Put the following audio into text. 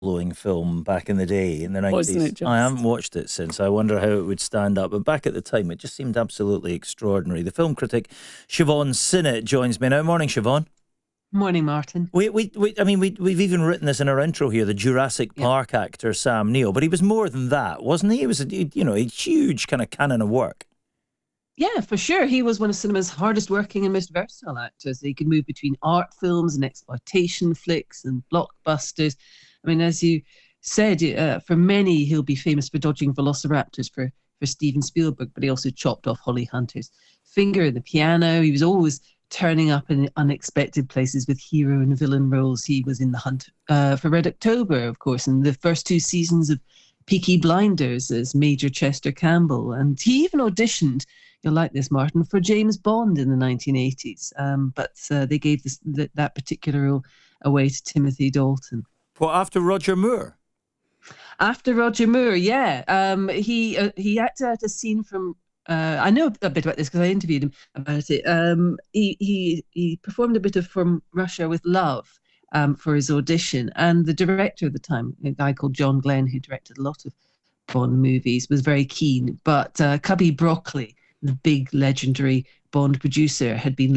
blowing film back in the day in the Wasn't it 90s. I haven't just? watched it since. I wonder how it would stand up. But back at the time, it just seemed absolutely extraordinary. The film critic Siobhan Sinnott joins me now. Morning, Siobhan. Morning, Martin. We've even written this in our intro here. The Jurassic Yeah. Park actor Sam Neill, but he was more than that, wasn't he? He was, a huge kind of canon of work. Yeah, for sure. He was one of cinema's hardest working and most versatile actors. He could move between art films and exploitation flicks and blockbusters. I mean, as you said, for many, he'll be famous for dodging velociraptors for Steven Spielberg, but he also chopped off Holly Hunter's finger in the piano. He was always turning up in unexpected places with hero and villain roles. He was in The Hunt for Red October, of course, and the first two seasons of Peaky Blinders as Major Chester Campbell. And he even auditioned, you'll like this, Martin, for James Bond in the 1980s. But they gave that particular role away to Timothy Dalton. Well, after Roger Moore? After Roger Moore, yeah. He acted out a scene from I know a bit about this because I interviewed him about it. He performed a bit of From Russia with Love for his audition, and the director at the time, a guy called John Glenn, who directed a lot of Bond movies, was very keen. But Cubby Broccoli, the big legendary Bond producer, had been